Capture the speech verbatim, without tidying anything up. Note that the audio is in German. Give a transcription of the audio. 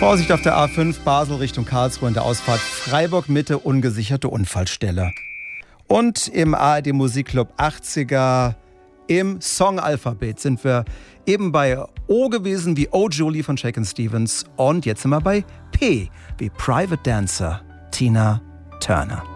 Vorsicht auf der A fünf, Basel Richtung Karlsruhe in der Ausfahrt Freiburg Mitte, ungesicherte Unfallstelle. Und im A R D Musikclub achtziger im Songalphabet sind wir eben bei O gewesen wie Oh Julie von Shakin' Stevens und jetzt sind wir bei P wie Private Dancer, Tina Turner.